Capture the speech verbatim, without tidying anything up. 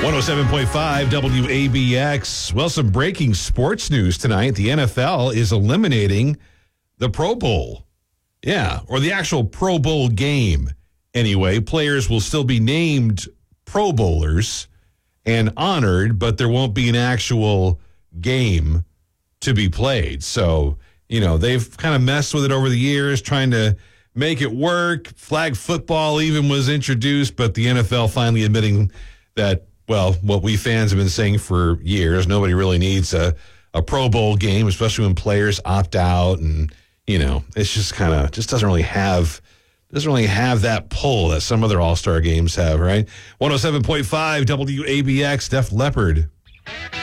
one oh seven point five W A B X. Well, some breaking sports news tonight. The N F L is eliminating the Pro Bowl. Yeah, or the actual Pro Bowl game. Anyway, players will still be named Pro Bowlers and honored, but there won't be an actual game to be played. So, you know, they've kind of messed with it over the years, trying to make it work. Flag football even was introduced, but the N F L finally admitting that, well, what we fans have been saying for years, nobody really needs a, a Pro Bowl game, especially when players opt out. And, you know, it's just kind of, just doesn't really have, doesn't really have that pull that some other All-Star games have, right? one oh seven point five W A B X, Def Leppard.